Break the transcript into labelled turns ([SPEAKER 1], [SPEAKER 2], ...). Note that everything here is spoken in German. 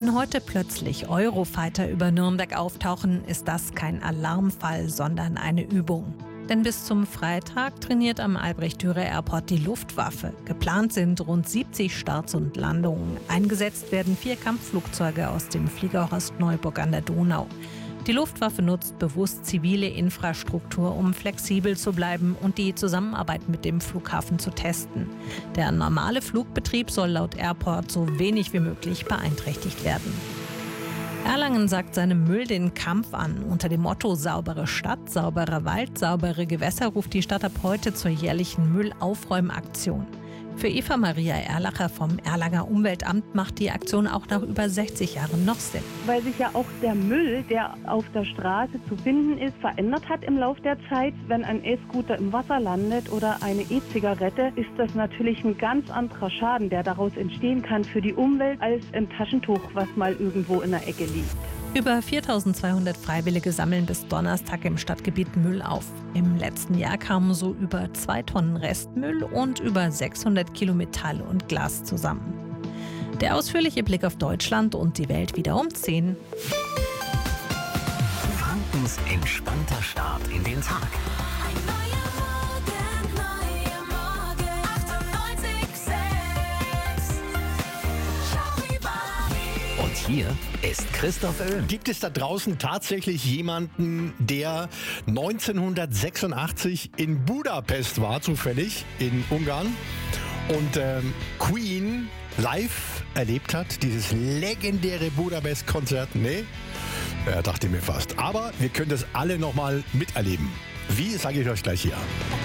[SPEAKER 1] Wenn heute plötzlich Eurofighter über Nürnberg auftauchen, ist das kein Alarmfall, sondern eine Übung. Denn bis zum Freitag trainiert am Albrecht-Dürer Airport die Luftwaffe. Geplant sind rund 70 Starts und Landungen. Eingesetzt werden 4 Kampfflugzeuge aus dem Fliegerhorst Neuburg an der Donau. Die Luftwaffe nutzt bewusst zivile Infrastruktur, um flexibel zu bleiben und die Zusammenarbeit mit dem Flughafen zu testen. Der normale Flugbetrieb soll laut Airport so wenig wie möglich beeinträchtigt werden. Erlangen sagt seinem Müll den Kampf an. Unter dem Motto Saubere Stadt, sauberer Wald, saubere Gewässer ruft die Stadt ab heute zur jährlichen Müllaufräumaktion. Für Eva Maria Erlacher vom Erlanger Umweltamt macht die Aktion auch nach über 60 Jahren noch Sinn.
[SPEAKER 2] Weil sich ja auch der Müll, der auf der Straße zu finden ist, verändert hat im Laufe der Zeit. Wenn ein E-Scooter im Wasser landet oder eine E-Zigarette, ist das natürlich ein ganz anderer Schaden, der daraus entstehen kann für die Umwelt, als ein Taschentuch, was mal irgendwo in der Ecke liegt.
[SPEAKER 1] Über 4.200 Freiwillige sammeln bis Donnerstag im Stadtgebiet Müll auf. Im letzten Jahr kamen so über 2 Tonnen Restmüll und über 600 Kilo Metall und Glas zusammen. Der ausführliche Blick auf Deutschland und die Welt wieder um 10.
[SPEAKER 3] Frankens entspannter Start in den Tag. Und hier ist Christoph Oehlen.
[SPEAKER 4] Gibt es da draußen tatsächlich jemanden, der 1986 in Budapest war, zufällig, in Ungarn, und Queen live erlebt hat? Dieses legendäre Budapest-Konzert? Nee? Ja, dachte ich mir fast. Aber wir können das alle nochmal miterleben. Wie, sage ich euch gleich hier.